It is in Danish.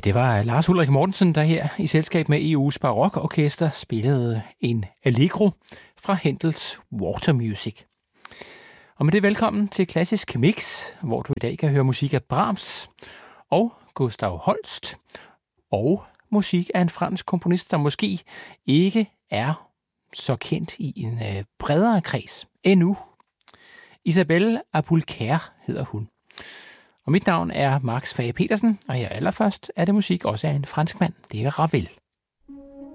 Det var Lars Ulrik Mortensen, der her i selskab med EU's barokorkester spillede en Allegro fra Händels Water Music. Og med det velkommen til Klassisk Mix, hvor du i dag kan høre musik af Brahms og Gustav Holst, og musik af en fransk komponist, der måske ikke er så kendt i en bredere kreds endnu. Isabelle Abulcaire hedder hun. Og mit navn er Max Fage Petersen, og her allerførst er det musik også af en franskmand. Det er Ravel.